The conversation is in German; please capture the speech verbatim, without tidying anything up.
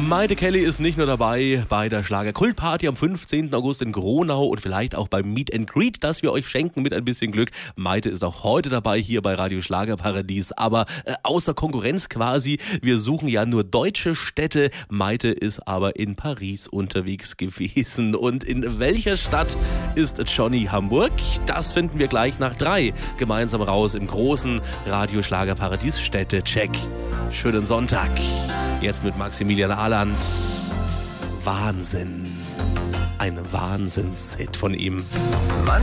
Maite Kelly ist nicht nur dabei bei der Schlager-Kult-Party am fünfzehnten August in Gronau und vielleicht auch beim Meet and Greet, das wir euch schenken mit ein bisschen Glück. Maite ist auch heute dabei hier bei Radio Schlagerparadies, aber äh, außer Konkurrenz quasi. Wir suchen ja nur deutsche Städte. Maite ist aber in Paris unterwegs gewesen. Und in welcher Stadt ist Johnny Hamburg? Das finden wir gleich nach drei gemeinsam raus im großen Radio Schlagerparadies Städte-Check. Schönen Sonntag. Jetzt mit Maximilian Ahland. Wahnsinn. Ein Wahnsinnshit von ihm. Manchmal